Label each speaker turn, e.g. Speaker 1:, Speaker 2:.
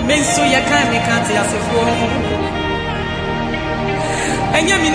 Speaker 1: menso ya kan ne kan te asefo enya mi